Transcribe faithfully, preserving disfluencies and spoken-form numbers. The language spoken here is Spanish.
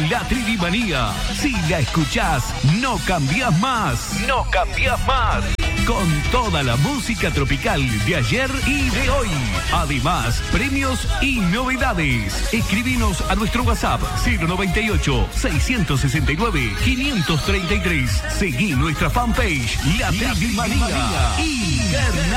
La Trivimanía. Si la escuchás, no cambiás más. No cambiás más. Con toda la música tropical de ayer y de hoy. Además, premios y novedades. Escribinos a nuestro WhatsApp cero noventa y ocho, seiscientos sesenta y nueve, quinientos treinta y tres. Seguí nuestra fanpage La Trivimanía.